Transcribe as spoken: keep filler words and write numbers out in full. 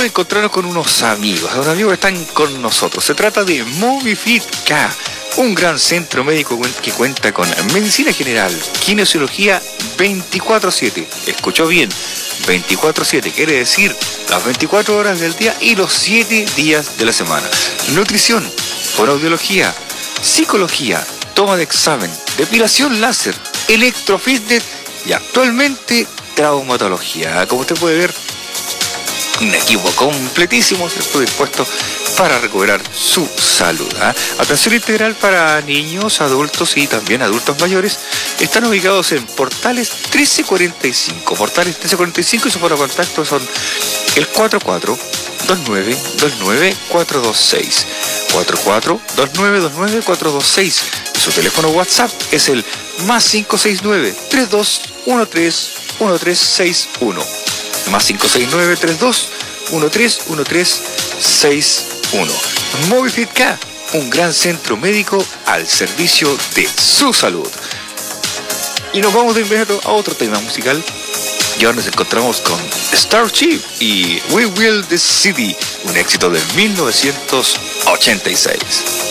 de encontrarnos con unos amigos, unos amigos que están con nosotros. Se trata de Movifit K, un gran centro médico que cuenta con medicina general, kinesiología veinticuatro siete. Escuchó bien, veinticuatro siete, quiere decir las veinticuatro horas del día y los siete días de la semana. Nutrición, fonoaudiología, psicología, toma de examen, depilación láser, electrofitness y actualmente traumatología. Como usted puede ver, un equipo completísimo, ¿cierto?, dispuesto para recuperar su salud. ¿eh? Atención integral para niños, adultos y también adultos mayores. Están ubicados en Portales trece cuarenta y cinco. Portales trece cuarenta y cinco y su foro de contacto son el cuatro cuatro dos nueve dos nueve cuatro dos seis. cuatro cuatro dos nueve dos nueve cuatro dos seis. Y su teléfono WhatsApp es el más cinco seis nueve tres dos uno tres uno tres seis uno. Más cinco seis nueve tres dos uno tres uno tres seis uno. Movifit K, un gran centro médico al servicio de su salud. Y nos vamos de inmediato a otro tema musical. Y ahora nos encontramos con Starship y We Will the City, un éxito de mil novecientos ochenta y seis.